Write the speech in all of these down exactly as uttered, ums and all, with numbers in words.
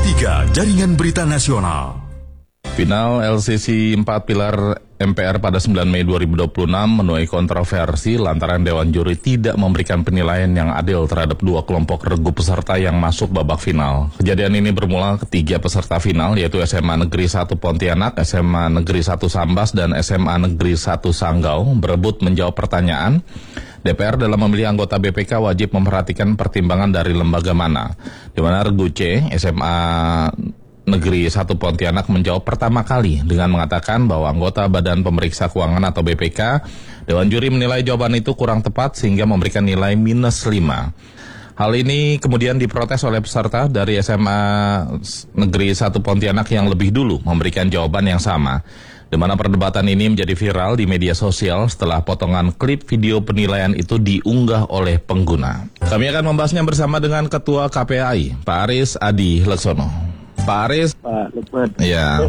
tiga Jaringan Berita Nasional. Final L C C empat pilar M P R pada sembilan Mei dua ribu dua puluh enam menuai kontroversi lantaran Dewan Juri tidak memberikan penilaian yang adil terhadap dua kelompok regu peserta yang masuk babak final. Kejadian ini bermula ketiga peserta final yaitu S M A Negeri satu Pontianak, S M A Negeri satu Sambas, dan S M A Negeri satu Sanggau berebut menjawab pertanyaan. D P R dalam memilih anggota B P K wajib memperhatikan pertimbangan dari lembaga mana, di mana regu C, S M A Negeri satu Pontianak menjawab pertama kali dengan mengatakan bahwa anggota Badan Pemeriksa Keuangan atau B P K, Dewan Juri menilai jawaban itu kurang tepat sehingga memberikan nilai minus lima. Hal ini kemudian diprotes oleh peserta dari S M A Negeri satu Pontianak yang lebih dulu memberikan jawaban yang sama, di mana perdebatan ini menjadi viral di media sosial setelah potongan klip video penilaian itu diunggah oleh pengguna. Kami akan membahasnya bersama dengan Ketua K P A I, Pak Aris Adi Leksono. Pak Aris, Pak Lukman. Ya,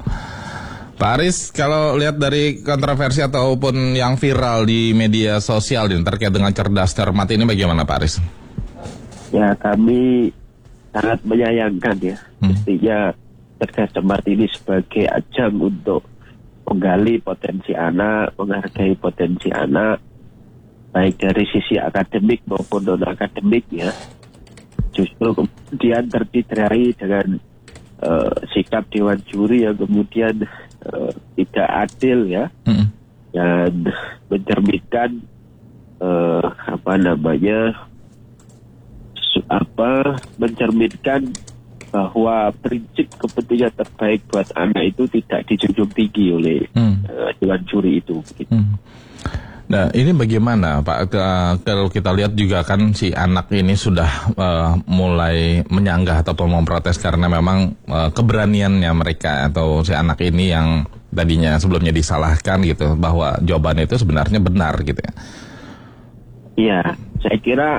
Pak Aris, kalau lihat dari kontroversi ataupun yang viral di media sosial ini terkait dengan cerdas cermat ini bagaimana Pak Aris? Ya, kami sangat menyayangkan ya. Hmm. Mestinya cerdas cermat ini sebagai ajang untuk menggali potensi anak, menghargai potensi anak, baik dari sisi akademik maupun non akademik ya. Justru kemudian tercederai dengan Uh, sikap Dewan Juri yang kemudian uh, tidak adil ya, hmm. dan mencerminkan uh, apa namanya su- apa mencerminkan bahwa prinsip kepentingan terbaik buat anak itu tidak dijunjung tinggi oleh hmm. uh, Dewan Juri itu. Gitu. Hmm. Nah, ini bagaimana Pak? Kalau kita lihat juga kan si anak ini sudah uh, mulai menyanggah ataupun memprotes karena memang uh, keberaniannya mereka atau si anak ini yang tadinya sebelumnya disalahkan gitu bahwa jawabannya itu sebenarnya benar gitu ya. Iya, saya kira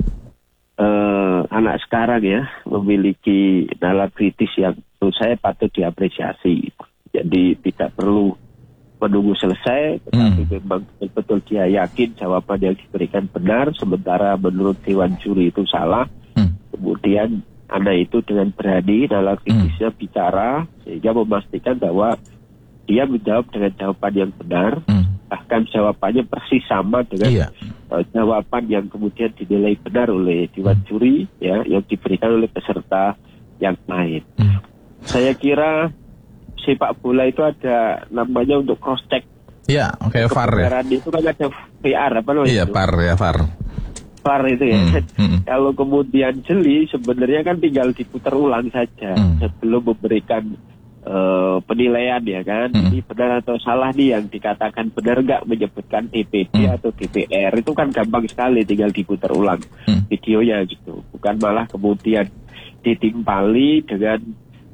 uh, anak sekarang ya memiliki nalar kritis yang menurut saya patut diapresiasi. Jadi tidak perlu menunggu selesai, tetapi hmm. memang betul-betul dia yakin jawaban yang diberikan benar, sementara menurut Dewan Juri itu salah. Hmm. Kemudian anak itu dengan berani dalam kritisnya hmm. bicara, sehingga memastikan bahwa dia menjawab dengan jawaban yang benar, hmm. bahkan jawabannya persis sama dengan iya. uh, jawaban yang kemudian dinilai benar oleh Dewan hmm. Juri, ya, yang diberikan oleh peserta yang lain. Hmm. Saya kira sepak bola itu ada namanya untuk cross check. Iya, kayak V A R ya. Itu kan ada V R apa namanya? Iya, V A R ya, V A R. V A R itu ya. Hmm, hmm. Kalau kemudian jeli sebenarnya kan tinggal diputar ulang saja hmm. sebelum memberikan uh, penilaian ya kan. Hmm. Ini benar atau salah nih, yang dikatakan benar nggak menyebutkan D P D hmm. atau D P R, itu kan gampang sekali, tinggal diputar ulang hmm. videonya gitu. Bukan malah kemudian ditimpali dengan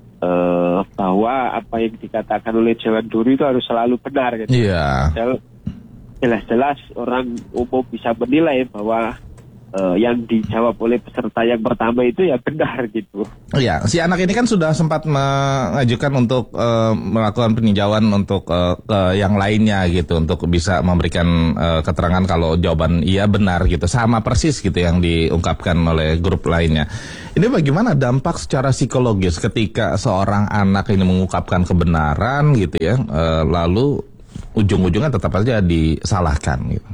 Uh, bahwa apa yang dikatakan oleh Dewan Juri itu harus selalu benar gitu. Iya. Jelas-jelas orang umum bisa menilai bahwa uh, yang dijawab oleh peserta yang pertama itu ya benar gitu. Iya, si anak ini kan sudah sempat mengajukan untuk uh, melakukan peninjauan untuk uh, ke yang lainnya gitu, untuk bisa memberikan uh, keterangan kalau jawaban iya benar gitu, sama persis gitu yang diungkapkan oleh grup lainnya. Ini bagaimana dampak secara psikologis ketika seorang anak ini mengungkapkan kebenaran gitu ya, uh, lalu ujung-ujungnya tetap aja disalahkan gitu.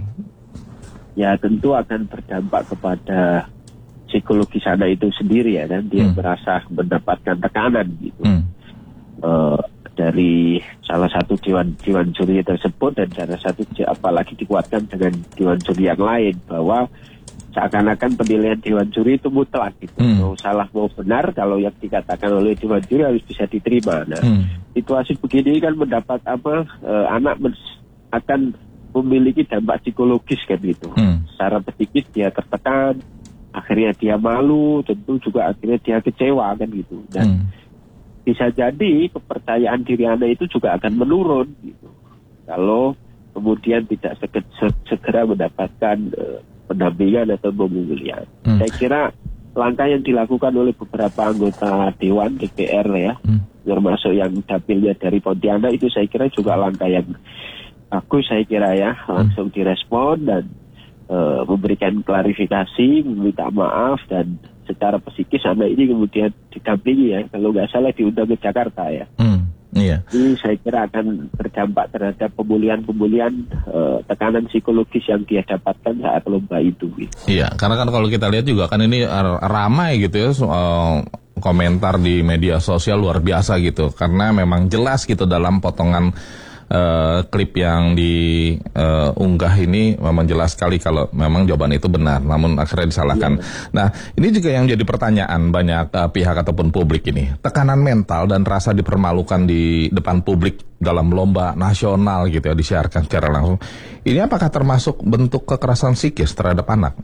Ya tentu akan berdampak kepada psikologi anak itu sendiri ya, dan dia hmm. merasa mendapatkan tekanan gitu hmm. uh, dari salah satu dewan dewan juri tersebut, dan salah satu apalagi dikuatkan dengan dewan juri yang lain bahwa seakan-akan penilaian dewan juri itu mutlak gitu, hmm. mau salah mau benar, kalau yang dikatakan oleh dewan juri harus bisa diterima. Nah, hmm. situasi begini kan mendapat apa uh, anak men- akan memiliki dampak psikologis kan gitu. Hmm. Secara sedikit dia tertekan, akhirnya dia malu, tentu juga akhirnya dia kecewa kan gitu. Dan hmm. bisa jadi kepercayaan diri anak itu juga akan menurun gitu, kalau kemudian tidak segera mendapatkan uh, pendampingan atau pemilihan. Hmm. Saya kira langkah yang dilakukan oleh beberapa anggota Dewan D P R ya, hmm. termasuk yang dapilnya dari Pontianak, itu saya kira juga langkah yang bagus, saya kira ya, langsung direspon dan uh, memberikan klarifikasi, meminta maaf, dan secara psikis anak ini kemudian didampingi ya, kalau nggak salah diundang ke Jakarta ya. Hmm, iya. Ini saya kira akan berdampak terhadap pemulihan-pemulihan uh, tekanan psikologis yang dia dapatkan saat lomba itu. Gitu. Iya, karena kan kalau kita lihat juga kan ini ramai gitu ya soal komentar di media sosial luar biasa gitu, karena memang jelas gitu dalam potongan Uh, klip yang diunggah uh, ini memang jelas sekali kalau memang jawaban itu benar, namun akhirnya disalahkan. Ya. Nah, ini juga yang jadi pertanyaan banyak uh, pihak ataupun publik ini. Tekanan mental dan rasa dipermalukan di depan publik dalam lomba nasional gitu ya, disiarkan secara langsung. Ini apakah termasuk bentuk kekerasan psikis terhadap anak?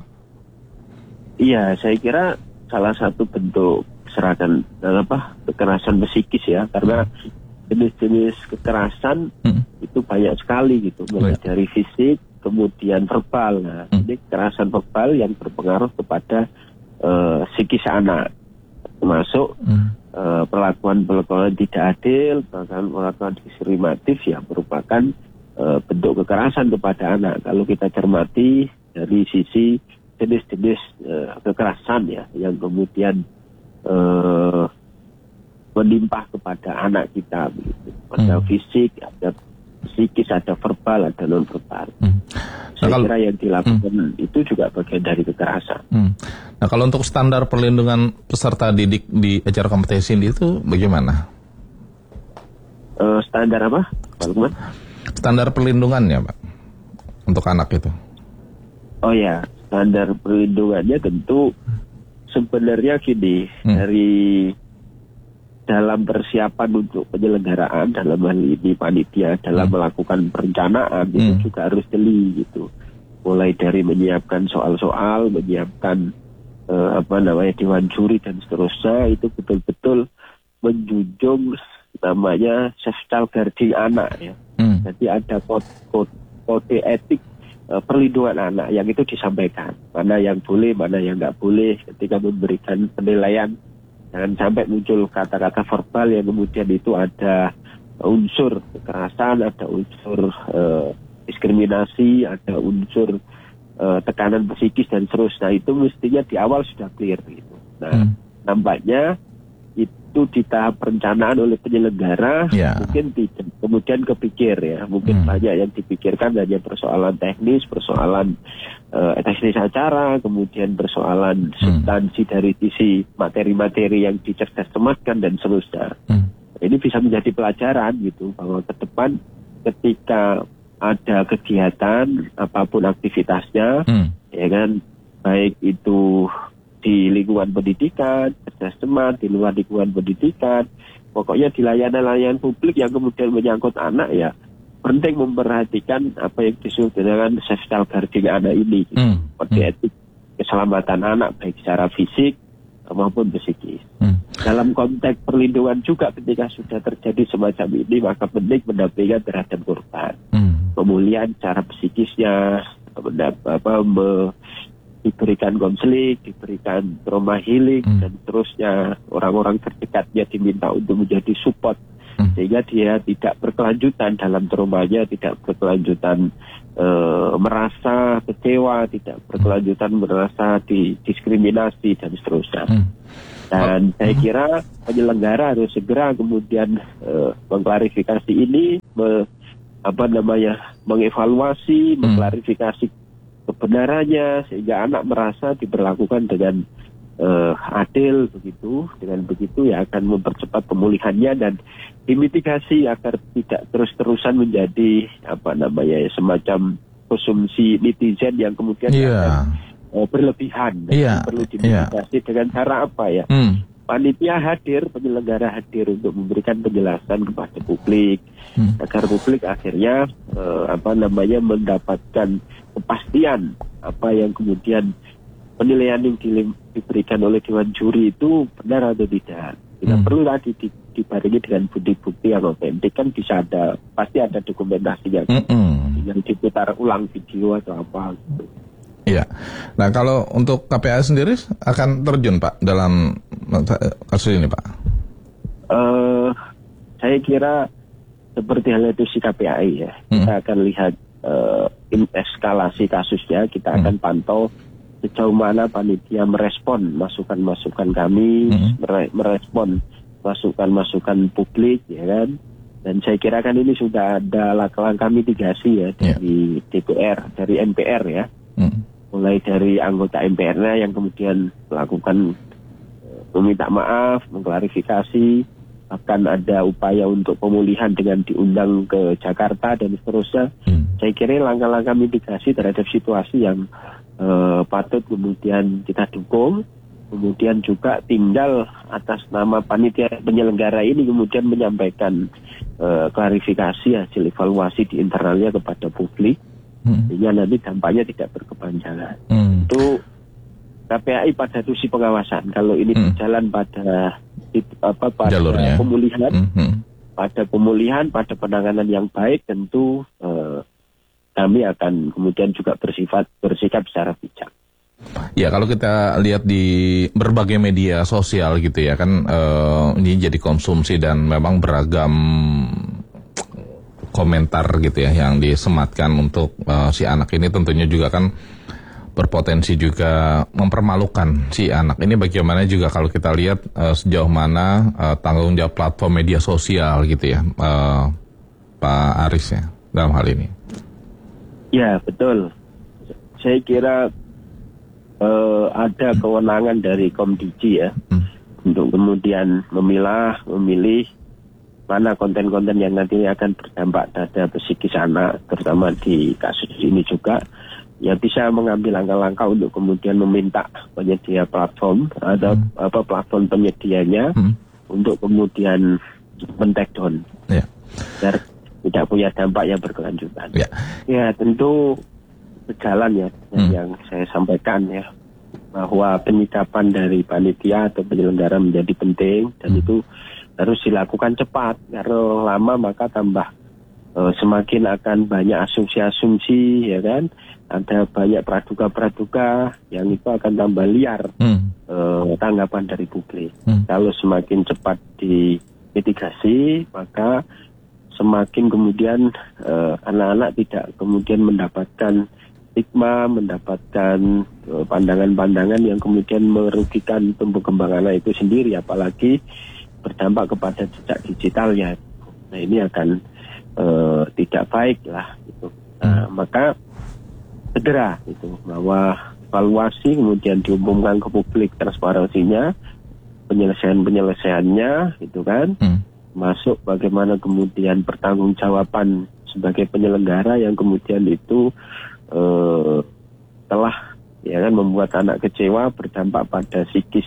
Iya, saya kira salah satu bentuk serangan apa kekerasan psikis ya, karena jenis-jenis kekerasan hmm. itu banyak sekali gitu, mulai oh, ya. dari fisik, kemudian verbal. Nah, hmm. ini kekerasan verbal yang berpengaruh kepada uh, psikis anak, termasuk hmm. uh, perlakuan-perlakuan tidak adil, bahkan perlakuan diskriminatif yang merupakan uh, bentuk kekerasan kepada anak. Kalau kita cermati dari sisi jenis-jenis uh, kekerasan ya, yang kemudian uh, menimpah kepada anak kita begitu. Ada hmm. fisik, ada psikis, ada verbal, ada non verbal. Hmm. Nah, saya kalau, kira yang dilakukan hmm. itu juga bagian dari kekerasan. Hmm. Nah, kalau untuk standar perlindungan peserta didik di acara kompetisi itu bagaimana? Uh, standar apa, Pak Lukman? Standar perlindungannya, Pak, untuk anak itu. Oh ya, standar perlindungannya tentu sebenarnya gini, hmm. dari dalam persiapan untuk penyelenggaraan, dalam hal ini panitia dalam hmm. melakukan perencanaan hmm. itu juga harus jeli gitu. Mulai dari menyiapkan soal-soal, menyiapkan uh, apa namanya dewan juri dan seterusnya, itu betul-betul menjunjung namanya safeguarding anak ya. Hmm. Jadi ada kode, kode, kode etik uh, perlindungan anak yang itu disampaikan. Mana yang boleh, mana yang nggak boleh ketika memberikan penilaian. Jangan sampai muncul kata-kata verbal yang kemudian itu ada unsur kekerasan, ada unsur uh, diskriminasi, ada unsur uh, tekanan psikis dan seterusnya. Itu mestinya di awal sudah clear gitu. Nah, hmm. nampaknya itu di tahap perencanaan oleh penyelenggara yeah. mungkin tidak, kemudian kepikir ya, mungkin hmm. banyak yang dipikirkan hanya persoalan teknis, persoalan uh, teknis acara, kemudian persoalan hmm. substansi dari sisi materi-materi yang dicerdas-cermatkan dan seterusnya. Hmm. Ini bisa menjadi pelajaran gitu bahwa ke depan ketika ada kegiatan apapun aktivitasnya, hmm. ya kan, baik itu di lingkungan pendidikan, kerjasama di luar lingkungan pendidikan, pokoknya di layanan-layanan publik yang kemudian menyangkut anak ya, penting memperhatikan apa yang disebut dengan safeguarding anak ini, gitu. hmm. Kode etik keselamatan anak baik secara fisik maupun psikis. Hmm. Dalam konteks perlindungan juga ketika sudah terjadi semacam ini, maka penting pendampingan terhadap korban, hmm. pemulihan cara psikisnya, apa, me, diberikan konseling, diberikan trauma healing, hmm. dan terusnya orang-orang terdekatnya diminta untuk menjadi support, hmm. sehingga dia tidak berkelanjutan dalam traumanya, tidak berkelanjutan e, merasa kecewa, tidak berkelanjutan merasa didiskriminasi dan seterusnya. Hmm. Dan oh. saya kira penyelenggara harus segera kemudian e, mengklarifikasi ini, me, apa namanya, mengevaluasi, hmm. mengklarifikasi kebenarannya sehingga anak merasa diperlakukan dengan uh, adil begitu. Dengan begitu ya akan mempercepat pemulihannya dan dimitigasi agar tidak terus-terusan menjadi apa namanya semacam konsumsi netizen yang kemudian yeah. akan uh, berlebihan. Yeah. Perlu dimitigasi yeah. dengan cara apa ya? Hmm. Panitia hadir, penyelenggara hadir untuk memberikan penjelasan kepada publik hmm. agar publik akhirnya uh, apa namanya mendapatkan kepastian apa yang kemudian penilaian yang di, diberikan oleh dewan juri itu benar atau tidak. Tidak hmm. perlu tadi di, dibarengi dengan bukti-bukti yang otentik, kan bisa ada, pasti ada dokumentasinya. Hmm. Yang diputar ulang video atau apa gitu. Iya. Nah, kalau untuk K P A I sendiri akan terjun Pak dalam kasus ini Pak? Uh, saya kira seperti halnya itu si K P A I ya. Hmm. Kita akan lihat uh, eskalasi kasusnya, kita akan hmm. pantau sejauh mana panitia merespon masukan-masukan kami, hmm. mere- merespon masukan-masukan publik, ya kan. Dan saya kira kan ini sudah ada langkah-langkah mitigasi ya dari yeah. D P R, dari M P R ya. Hmm. Mulai dari anggota M P R-nya yang kemudian melakukan meminta maaf, mengklarifikasi, akan ada upaya untuk pemulihan dengan diundang ke Jakarta dan seterusnya. Hmm. Saya kira langkah-langkah mitigasi terhadap situasi yang uh, patut kemudian kita dukung. Kemudian juga tinggal atas nama panitia penyelenggara ini kemudian menyampaikan uh, klarifikasi hasil evaluasi di internalnya kepada publik. Hmm. Sehingga nanti dampaknya tidak berkepanjangan. Hmm. Itu K P A I pada fungsi pengawasan. Kalau ini hmm. berjalan pada apa pada jalurnya. Pemulihan, hmm. pada pemulihan, pada penanganan yang baik, tentu uh, kami akan kemudian juga bersifat bersikap secara bijak. Ya, kalau kita lihat di berbagai media sosial gitu ya kan, uh, ini jadi konsumsi dan memang beragam komentar gitu ya yang disematkan untuk uh, si anak ini, tentunya juga kan berpotensi juga mempermalukan si anak ini. Bagaimana juga kalau kita lihat uh, sejauh mana uh, tanggung jawab platform media sosial gitu ya, uh, Pak Aris ya dalam hal ini. Ya, betul. Saya kira Uh, ada kewenangan dari Komdiji ya hmm. untuk kemudian memilah, memilih mana konten-konten yang nantinya akan berdampak terhadap psikis anak, terutama di kasus ini juga, ya bisa mengambil langkah-langkah untuk kemudian meminta penyedia platform atau hmm. apa platform penyedianya hmm. untuk kemudian men-take down, yeah. biar tidak punya dampak yang berkelanjutan. Yeah. Ya tentu berjalan ya hmm. yang saya sampaikan ya, bahwa penyikapan dari panitia atau penyelenggara menjadi penting dan hmm. itu harus dilakukan cepat. Kalau lama maka tambah uh, semakin akan banyak asumsi-asumsi ya kan, ada banyak praduga-praduga yang itu akan tambah liar hmm. uh, tanggapan dari publik. Hmm. Kalau semakin cepat dimitigasi maka semakin kemudian uh, anak-anak tidak kemudian mendapatkan stigma, mendapatkan uh, pandangan-pandangan yang kemudian merugikan tumbuh kembang anak itu sendiri, apalagi berdampak kepada jejak digitalnya. Nah ini akan uh, tidak baik lah gitu. Nah, maka segera itu bahwa evaluasi kemudian diumumkan ke publik transparansinya, penyelesaian-penyelesaiannya itu kan, hmm. masuk bagaimana kemudian pertanggungjawaban sebagai penyelenggara yang kemudian itu Uh, telah ya kan membuat anak kecewa, berdampak pada psikis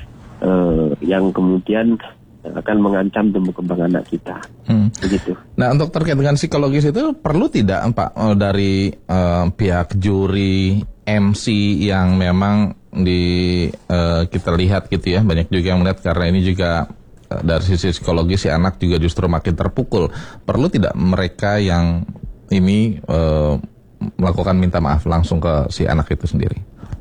uh, yang kemudian akan mengancam tumbuh kembang anak kita. Hmm. Begitu. Nah, untuk terkait dengan psikologis itu perlu tidak Pak dari uh, pihak juri M C yang memang di uh, kita lihat gitu ya, banyak juga yang melihat karena ini juga uh, dari sisi psikologis si anak juga justru makin terpukul. Perlu tidak mereka yang ini uh, melakukan minta maaf langsung ke si anak itu sendiri?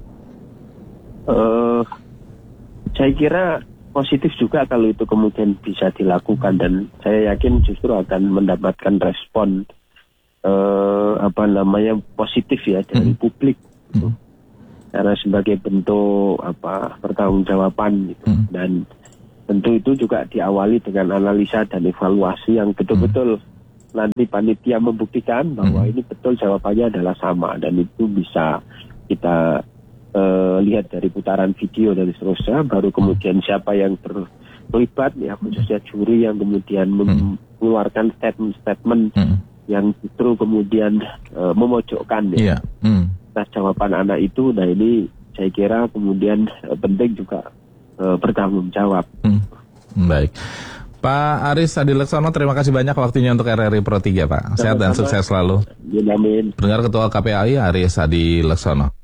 Uh, saya kira positif juga kalau itu kemudian bisa dilakukan, dan saya yakin justru akan mendapatkan respon uh, apa namanya positif ya dari hmm. publik, gitu. Hmm. Karena sebagai bentuk apa pertanggungjawaban gitu. Hmm. Dan tentu itu juga diawali dengan analisa dan evaluasi yang betul-betul hmm. nanti panitia membuktikan bahwa hmm. ini betul jawabannya adalah sama, dan itu bisa kita uh, lihat dari putaran video dan seterusnya. Baru kemudian siapa yang terlibat ya, khususnya juri yang kemudian hmm. mengeluarkan statement-statement hmm. yang justru kemudian uh, memojokkan ya yeah. hmm. atas jawaban anak itu. Nah ini saya kira kemudian uh, penting juga uh, bertanggung jawab. Hmm. Baik. Pak Aris Adi Laksono, terima kasih banyak waktunya untuk R R I Pro tiga, Pak. Sehat dan sukses selalu. Amin. Pendengar Ketua K P A I Aris Adi Laksono.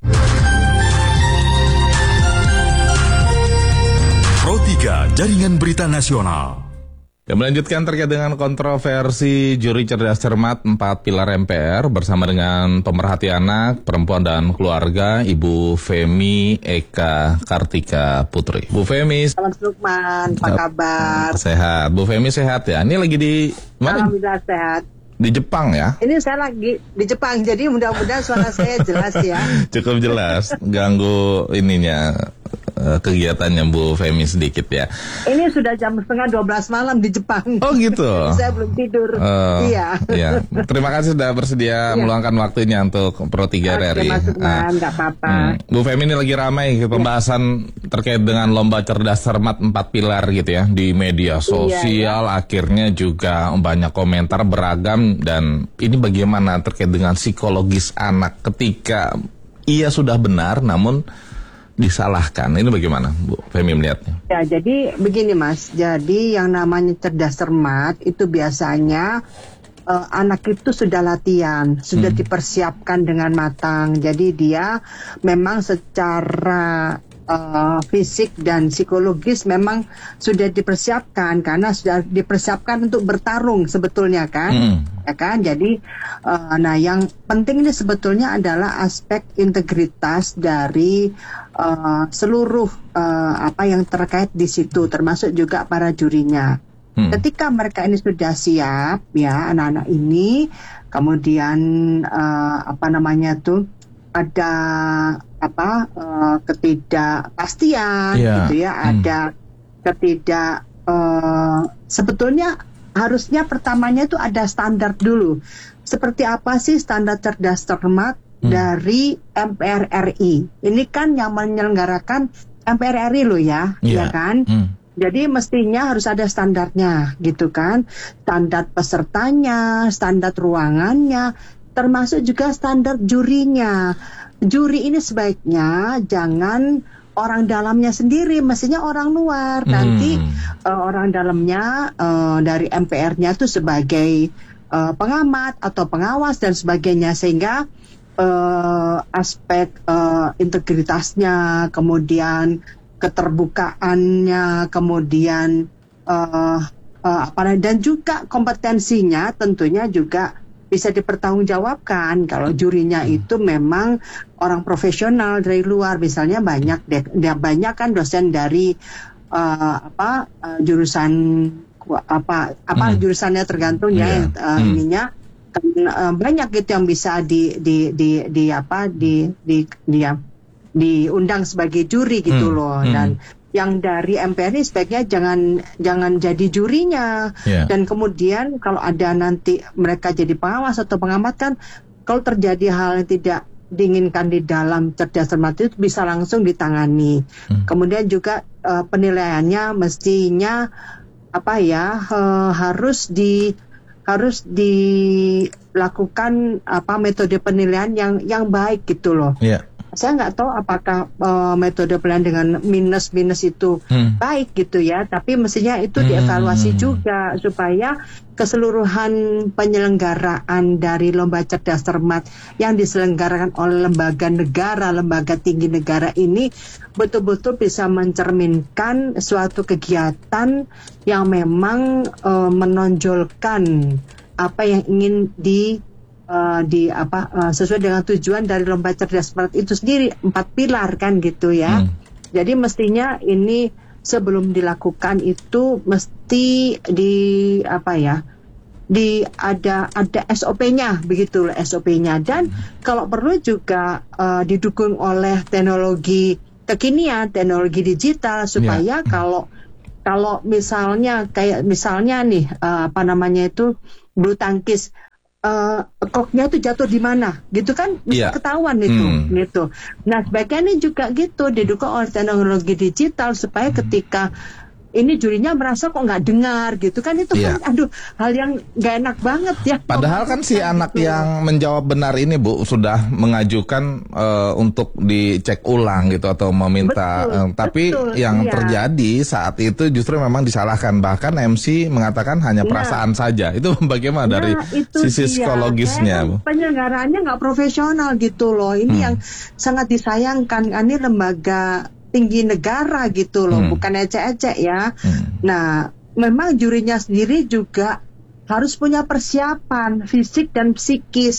Pro tiga, Jaringan Berita Nasional. Yang melanjutkan terkait dengan kontroversi juri cerdas cermat empat pilar M P R bersama dengan pemerhati anak, perempuan dan keluarga, Ibu Femi Eka Kartika Putri. Bu Femi, Selamat Lukman, apa kabar? Sehat. Bu Femi sehat ya? Ini lagi di mana? Alhamdulillah sehat. Di Jepang ya? Ini saya lagi di Jepang, jadi mudah-mudahan suara saya jelas ya. Cukup jelas, ganggu ininya kegiatannya Bu Femi sedikit ya. Ini sudah jam setengah dua belas malam di Jepang. Oh gitu. Saya belum tidur. Uh, iya. iya. Terima kasih sudah bersedia iya. meluangkan waktunya untuk Pro tiga R R I. Oke, Mas Lukman, nggak apa-apa. Hmm. Bu Femi, ini lagi ramai pembahasan iya. terkait dengan lomba cerdas cermat empat pilar gitu ya di media sosial. Iya, iya. Akhirnya juga banyak komentar beragam, dan ini bagaimana terkait dengan psikologis anak ketika ia sudah benar namun disalahkan. Ini bagaimana Bu Femi melihatnya? Ya, jadi begini Mas. Jadi yang namanya cerdas cermat itu biasanya uh, anak itu sudah latihan, sudah hmm. dipersiapkan dengan matang. Jadi dia memang secara uh, fisik dan psikologis memang sudah dipersiapkan, karena sudah dipersiapkan untuk bertarung sebetulnya kan. Hmm. Ya kan? Jadi uh, nah yang penting ini sebetulnya adalah aspek integritas dari uh, seluruh uh, apa yang terkait di situ, termasuk juga para jurinya. Hmm. Ketika mereka ini sudah siap ya, anak-anak ini kemudian uh, apa namanya tuh ada apa uh, ketidakpastian yeah. gitu ya, hmm. ada ketidak uh, sebetulnya harusnya pertamanya itu ada standar dulu. Seperti apa sih standar cerdas cermat hmm. dari M P R R I? Ini kan yang menyelenggarakan M P R R I loh ya, yeah. ya kan? Hmm. Jadi mestinya harus ada standarnya gitu kan. Standar pesertanya, standar ruangannya, termasuk juga standar jurinya. Juri ini sebaiknya jangan orang dalamnya sendiri, mestinya orang luar. Hmm. Nanti uh, orang dalamnya uh, dari M P R-nya itu sebagai uh, pengamat atau pengawas dan sebagainya, sehingga uh, aspek uh, integritasnya, kemudian keterbukaannya, kemudian uh, uh, apa dan juga kompetensinya tentunya juga bisa dipertanggungjawabkan. Kalau jurinya itu memang orang profesional dari luar, misalnya banyak de- banyak kan dosen dari uh, apa uh, jurusan apa apa hmm. jurusannya tergantung yeah. ya uh, hmm. ininya kan uh, banyak gitu yang bisa di di di, di apa di di dia diundang sebagai juri gitu hmm. loh. Dan hmm. yang dari M P R ini sebaiknya jangan jangan jadi jurinya. Yeah. Dan kemudian kalau ada nanti mereka jadi pengawas atau pengamat kan, kalau terjadi hal yang tidak diinginkan di dalam cerdas cermat itu bisa langsung ditangani. Hmm. Kemudian juga uh, penilaiannya mestinya apa ya uh, harus di harus dilakukan apa metode penilaian yang yang baik gitu loh. Yeah. Saya nggak tahu apakah uh, metode penilaian dengan minus-minus itu hmm. baik gitu ya, tapi mestinya itu dievaluasi hmm. juga supaya keseluruhan penyelenggaraan dari lomba cerdas cermat yang diselenggarakan oleh lembaga negara, lembaga tinggi negara ini betul-betul bisa mencerminkan suatu kegiatan yang memang uh, menonjolkan apa yang ingin di Uh, di apa uh, sesuai dengan tujuan dari lomba cerdas cermat itu sendiri, empat pilar kan gitu ya. Hmm. Jadi mestinya ini sebelum dilakukan itu mesti di apa ya di ada ada S O P-nya begitu, S O P-nya, dan hmm. kalau perlu juga uh, didukung oleh teknologi kekinian, teknologi digital supaya yeah. kalau kalau misalnya kayak misalnya nih uh, apa namanya itu bulu tangkis, Uh, koknya itu jatuh di mana, gitu kan bisa yeah. ketahuan itu, mm. gitu. Nah sebaiknya ini juga gitu didukung oleh teknologi digital supaya mm. ketika ini jurinya merasa kok nggak dengar, gitu kan itu yeah. kan, aduh hal yang nggak enak banget ya. Padahal kan si anak gitu. Yang menjawab benar ini Bu sudah mengajukan uh, untuk dicek ulang gitu atau meminta, betul, uh, tapi betul, yang iya. terjadi saat itu justru memang disalahkan, bahkan M C mengatakan hanya nah, perasaan saja. Itu bagaimana nah, dari sisi dia. psikologisnya Bu? Penyelenggaraannya nggak profesional gitu loh. Ini hmm. yang sangat disayangkan. Ini lembaga tinggi negara gitu loh, hmm. bukan ecek-ecek ya. Hmm. Nah, memang jurinya sendiri juga harus punya persiapan fisik dan psikis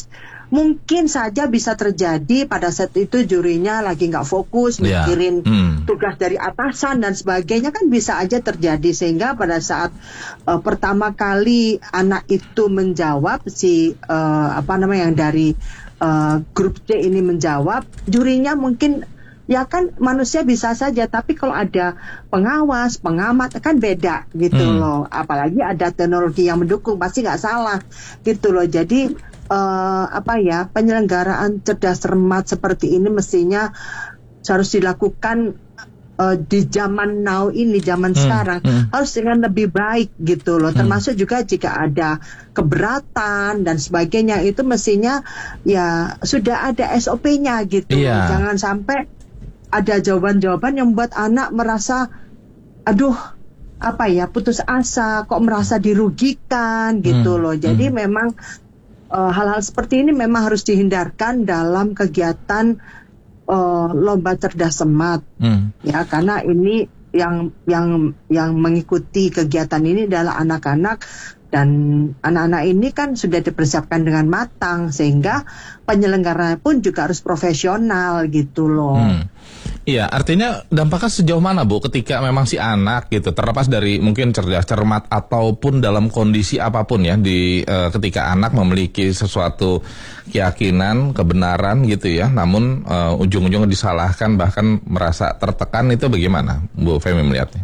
mungkin saja bisa terjadi pada saat itu jurinya lagi nggak fokus yeah. mikirin hmm. tugas dari atasan dan sebagainya, kan bisa aja terjadi, sehingga pada saat uh, pertama kali anak itu menjawab, si uh, apa namanya yang dari uh, grup C ini menjawab, jurinya mungkin ya kan manusia bisa saja, tapi kalau ada pengawas, pengamat kan beda gitu hmm. loh. Apalagi ada teknologi yang mendukung, pasti nggak salah gitu loh. Jadi uh, apa ya, penyelenggaraan cerdas cermat seperti ini mestinya harus dilakukan uh, di zaman now ini, zaman hmm. sekarang hmm. harus dengan lebih baik gitu loh. Hmm. Termasuk juga jika ada keberatan dan sebagainya, itu mestinya ya sudah ada S O P-nya gitu. Yeah. Jangan sampai ada jawaban-jawaban yang membuat anak merasa, aduh, apa ya, putus asa, kok merasa dirugikan gitu hmm. loh. Jadi hmm. memang uh, hal-hal seperti ini memang harus dihindarkan dalam kegiatan uh, lomba cerdas cermat, hmm. ya, karena ini yang yang yang mengikuti kegiatan ini adalah anak-anak. Dan anak-anak ini kan sudah dipersiapkan dengan matang, sehingga penyelenggaranya pun juga harus profesional gitu loh. Hmm. Iya, artinya dampaknya sejauh mana, Bu, ketika memang si anak gitu, terlepas dari mungkin cerdas cermat ataupun dalam kondisi apapun ya, di uh, ketika anak memiliki sesuatu keyakinan, kebenaran gitu ya, namun uh, ujung-ujungnya disalahkan, bahkan merasa tertekan, itu bagaimana, Bu Femi melihatnya?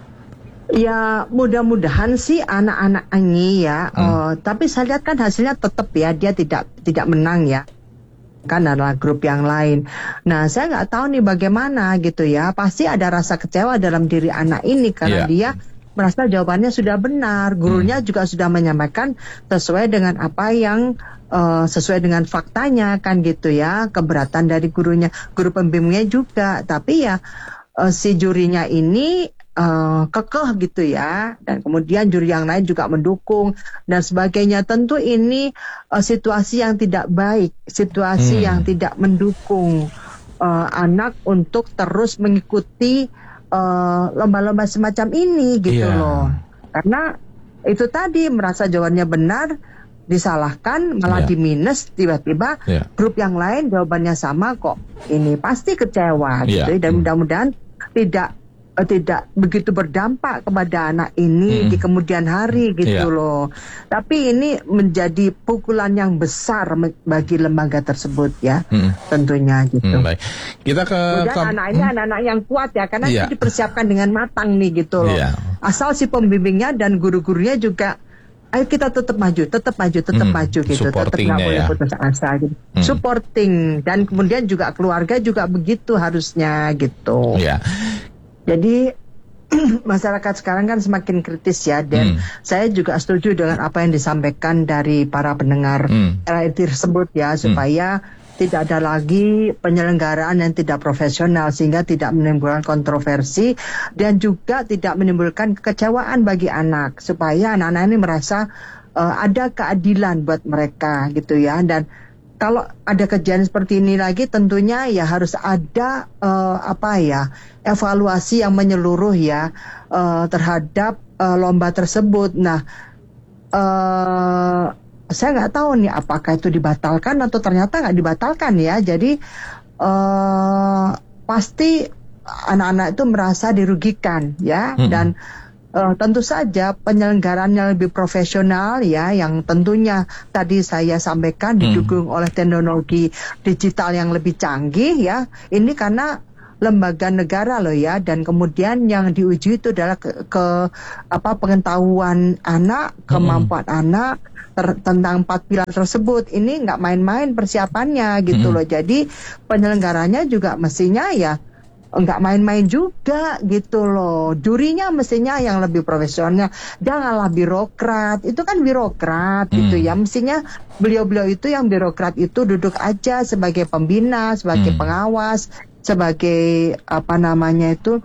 Ya mudah-mudahan sih anak-anak ini ya, hmm. uh, tapi saya lihat kan hasilnya tetap ya, dia tidak tidak menang ya, kan adalah grup yang lain. Nah saya nggak tahu nih bagaimana gitu ya, pasti ada rasa kecewa dalam diri anak ini karena yeah. dia merasa jawabannya sudah benar, gurunya hmm. juga sudah menyampaikan sesuai dengan apa yang uh, sesuai dengan faktanya kan gitu ya, keberatan dari gurunya, guru pembimbingnya juga, tapi ya uh, si jurinya ini Uh, kekeh gitu ya, dan kemudian juri yang lain juga mendukung dan sebagainya. Tentu ini uh, situasi yang tidak baik, situasi hmm. yang tidak mendukung uh, anak untuk terus mengikuti uh, lomba-lomba semacam ini gitu yeah. loh. Karena itu tadi, merasa jawabannya benar disalahkan, malah yeah. di minus, tiba-tiba yeah. grup yang lain jawabannya sama kok. Ini pasti kecewa yeah. gitu, dan hmm. mudah-mudahan tidak tidak begitu berdampak kepada anak ini hmm. di kemudian hari gitu yeah. loh. Tapi ini menjadi pukulan yang besar bagi lembaga tersebut ya, hmm. tentunya gitu. Hmm, baik. Kita ke, ke anak ini hmm. anak-anak yang kuat ya, karena yeah. itu dipersiapkan dengan matang nih gitu loh. Yeah. Asal si pembimbingnya dan guru-gurunya juga, ayo kita tetap maju, tetap maju, tetap hmm. maju gitu, tetap nggak boleh ya. putus asa gitu. Hmm. Supporting, dan kemudian juga keluarga juga begitu harusnya gitu. Yeah. Jadi masyarakat sekarang kan semakin kritis ya, dan hmm. saya juga setuju dengan apa yang disampaikan dari para pendengar hmm. R A I tersebut ya, supaya hmm. tidak ada lagi penyelenggaraan yang tidak profesional, sehingga tidak menimbulkan kontroversi dan juga tidak menimbulkan kekecewaan bagi anak, supaya anak-anak ini merasa uh, ada keadilan buat mereka gitu ya. Dan kalau ada kejadian seperti ini lagi, tentunya ya harus ada uh, apa ya, evaluasi yang menyeluruh ya uh, terhadap uh, lomba tersebut. Nah, uh, saya nggak tahu nih apakah itu dibatalkan atau ternyata nggak dibatalkan ya. Jadi uh, pasti anak-anak itu merasa dirugikan ya, hmm. dan Uh, tentu saja penyelenggaraan yang lebih profesional ya, yang tentunya tadi saya sampaikan didukung hmm. oleh teknologi digital yang lebih canggih ya. Ini karena lembaga negara loh ya, dan kemudian yang diuji itu adalah ke, ke apa pengetahuan anak, kemampuan hmm. anak ter, tentang empat pilar tersebut. Ini nggak main-main persiapannya gitu hmm. loh. Jadi penyelenggaranya juga mestinya ya nggak main-main juga gitu loh. Jurinya mestinya yang lebih profesional, janganlah birokrat. Itu kan birokrat hmm. gitu ya. Mestinya beliau-beliau itu yang birokrat itu duduk aja sebagai pembina, sebagai hmm. pengawas, sebagai apa namanya itu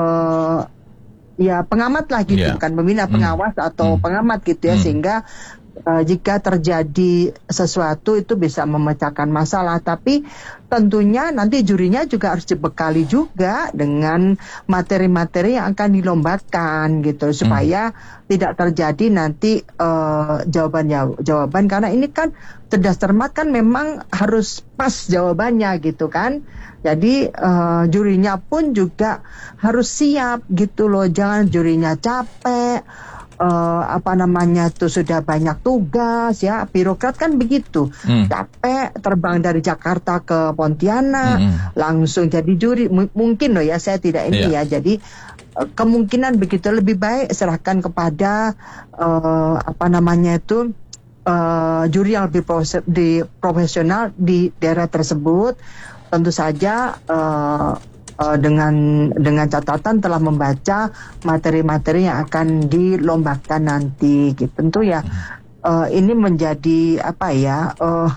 uh, ya pengamat lah gitu, yeah. bukan pembina, pengawas hmm. atau hmm. pengamat gitu ya, hmm. sehingga uh, jika terjadi sesuatu itu bisa memecahkan masalah, tapi tentunya nanti jurinya juga harus dibekali juga dengan materi-materi yang akan dilombakan gitu, supaya hmm. tidak terjadi nanti uh, jawaban jawaban karena ini kan cerdas cermat kan memang harus pas jawabannya gitu kan. Jadi uh, jurinya pun juga harus siap gitu loh, jangan jurinya capek, uh, apa namanya tuh sudah banyak tugas ya, birokrat kan begitu, hmm. capek terbang dari Jakarta ke Pontianak, hmm. langsung jadi juri, M- mungkin loh ya, saya tidak ini yeah. ya, jadi uh, kemungkinan begitu lebih baik serahkan kepada uh, apa namanya itu uh, juri yang lebih proses- di profesional di daerah tersebut. Tentu saja uh, uh, dengan dengan catatan telah membaca materi-materi yang akan dilombakan nanti. Gitu. Tentu ya uh, ini menjadi apa ya uh,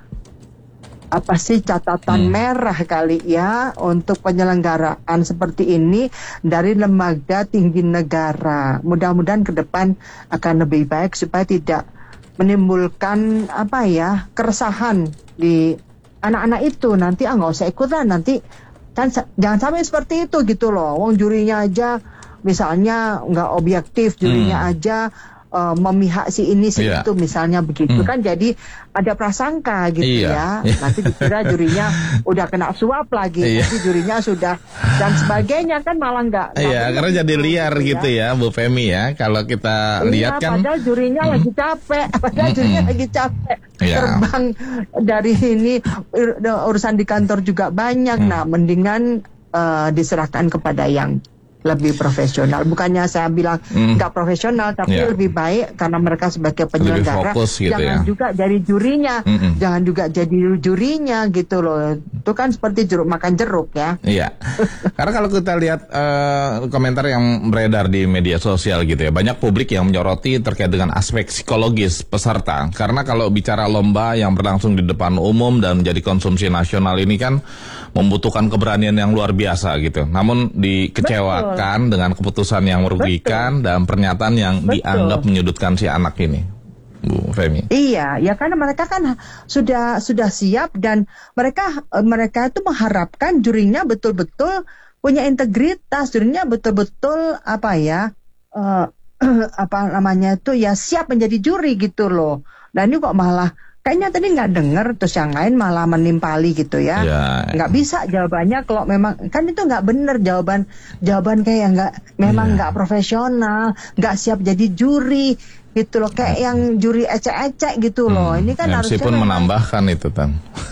apa sih catatan hmm. merah kali ya untuk penyelenggaraan seperti ini dari lembaga tinggi negara. Mudah-mudahan ke depan akan lebih baik supaya tidak menimbulkan apa ya keresahan di anak-anak itu. Nanti ah nggak usah ikutan, nanti kan jangan sampai seperti itu gitu loh. Wong jurinya aja misalnya nggak objektif, jurinya hmm. aja uh, memihak si ini si yeah. itu misalnya begitu hmm. kan, jadi ada prasangka gitu yeah. ya. Nanti dikira jurinya udah kena suap lagi, yeah. nanti jurinya sudah dan sebagainya kan, malah nggak. Iya, yeah, karena jadi liar gitu, gitu ya, Bu Femi ya. Kalau kita iya, lihat kan, padahal jurinya hmm. lagi capek, padahal hmm. jurinya lagi capek. Yeah. Terbang dari ini urusan di kantor juga banyak. Hmm. Nah, mendingan uh, diserahkan kepada yang lebih profesional. Bukannya saya bilang nggak mm. profesional, tapi yeah. lebih baik karena mereka sebagai penyelenggara gitu jangan ya. juga jadi jurinya, Mm-mm. jangan juga jadi jurinya gitu loh. Itu kan seperti jeruk makan jeruk ya. Iya. Karena kalau kita lihat uh, komentar yang beredar di media sosial gitu ya, banyak publik yang menyoroti terkait dengan aspek psikologis peserta. Karena kalau bicara lomba yang berlangsung di depan umum dan menjadi konsumsi nasional ini kan membutuhkan keberanian yang luar biasa gitu. Namun dikecewakan Betul. dengan keputusan yang merugikan Betul. dan pernyataan yang Betul. dianggap menyudutkan si anak ini, Bu Femi. Iya, ya karena mereka kan sudah sudah siap dan mereka mereka itu mengharapkan jurinya betul-betul punya integritas, jurinya betul-betul apa ya uh, apa namanya itu ya siap menjadi juri gitu loh. Dan ini kok malah kayaknya tadi nggak dengar, terus yang lain malah menimpali gitu ya. ya. Nggak bisa jawabannya kalau memang, kan itu nggak benar jawaban jawaban kayak nggak memang nggak ya. profesional, nggak siap jadi juri gitu loh, kayak yang juri ecek-ecek gitu loh. Hmm. Ini kan M C harusnya pun menambahkan itu kan.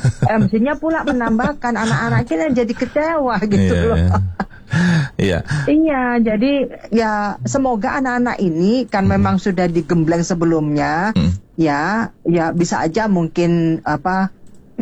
M C-nya pula menambahkan, anak-anaknya jadi kecewa gitu ya, loh. Ya. Iya. Iya, jadi ya semoga anak-anak ini kan hmm. memang sudah digembleng sebelumnya. Hmm. Ya, ya bisa aja mungkin apa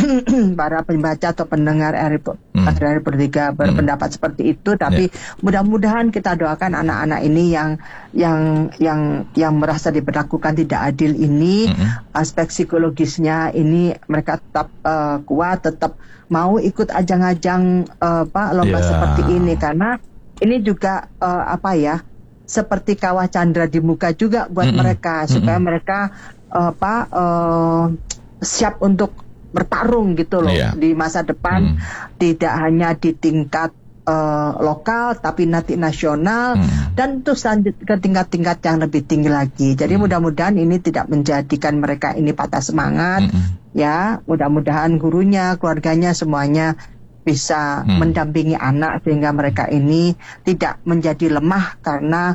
para pembaca atau pendengar R R Pertiga berpendapat hmm. seperti itu, tapi yeah. mudah-mudahan kita doakan anak-anak ini yang yang yang yang merasa diperlakukan tidak adil ini, hmm. aspek psikologisnya ini mereka tetap uh, kuat, tetap mau ikut ajang-ajang uh, Pak lomba yeah. seperti ini, karena ini juga uh, apa ya seperti kawah candra di muka juga buat hmm. mereka, supaya hmm. mereka uh, Pak uh, siap untuk bertarung gitu loh yeah. di masa depan, hmm. tidak hanya di tingkat uh, lokal tapi nanti nasional hmm. dan terus lanjut ke tingkat-tingkat yang lebih tinggi lagi. Jadi hmm. mudah-mudahan ini tidak menjadikan mereka ini patah semangat, hmm. ya. Mudah-mudahan gurunya, keluarganya semuanya bisa hmm. mendampingi anak sehingga mereka ini tidak menjadi lemah karena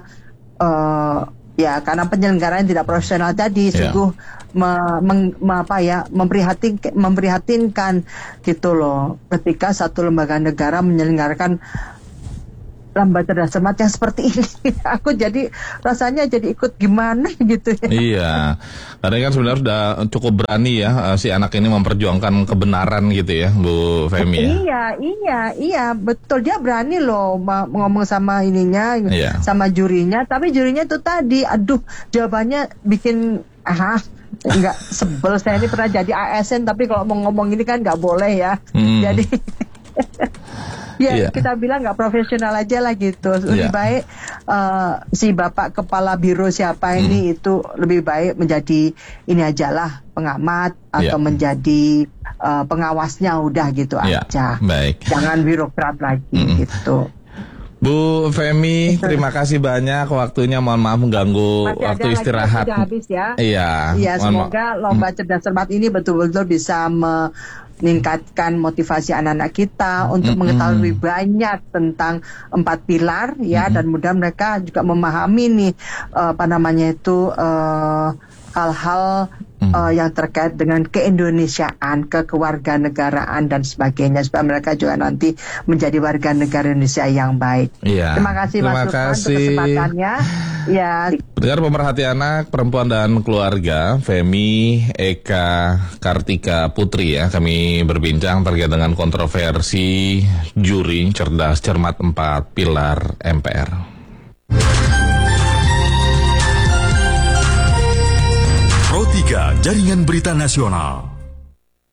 uh, ya karena penyelenggaraan tidak profesional tadi, yeah. sungguh me, meng, me, apa ya memprihatin, memprihatinkan gitu loh ketika satu lembaga negara menyelenggarakan lomba cerdas cermat yang seperti ini. Aku jadi rasanya jadi ikut gimana gitu ya. Iya, karena kan sebenarnya sudah cukup berani ya si anak ini memperjuangkan kebenaran gitu ya, Bu Femi ya. Iya, iya, iya, betul, dia berani loh ngomong sama ininya, iya. sama jurinya, tapi jurinya itu tadi, aduh, jawabannya bikin ah nggak sebel. Saya ini pernah jadi A S N, tapi kalau mau ngomong ini kan nggak boleh ya. Hmm. Jadi Ya Iya. kita bilang nggak profesional aja lah gitu. Lebih Iya. baik uh, si bapak kepala biro siapa ini Hmm. itu lebih baik menjadi ini aja lah pengamat atau Iya. menjadi uh, pengawasnya udah gitu Iya. aja. Baik. Jangan birokrat lagi Mm-mm. gitu. Bu Femi, terima kasih banyak waktunya. Mohon maaf mengganggu Masih ada waktu lagi, istirahat. sudah habis ya. Iya. Iya, mohon semoga ma- lomba cerdas cermat ini betul-betul bisa meningkatkan motivasi anak-anak kita untuk Mm-mm. mengetahui banyak tentang empat pilar ya, dan mudah mereka juga memahami nih eh, apa namanya itu eh, hal-hal eh, yang terkait dengan keindonesiaan, kekewarganegaraan dan sebagainya, supaya mereka juga nanti menjadi warga negara Indonesia yang baik. Iya. Terima kasih Terima Mas Lukman untuk kasih. kesempatannya. Ya. Pendengar pemerhati anak, perempuan dan keluarga, Femi Eka Kartika Putri ya, kami berbincang terkait dengan kontroversi juri cerdas cermat empat pilar M P R. Pro tiga Jaringan Berita Nasional.